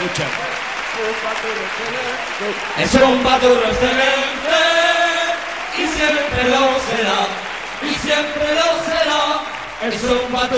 Escucha. Es un paturo excelente y siempre lo será, y siempre lo será. Es un paturo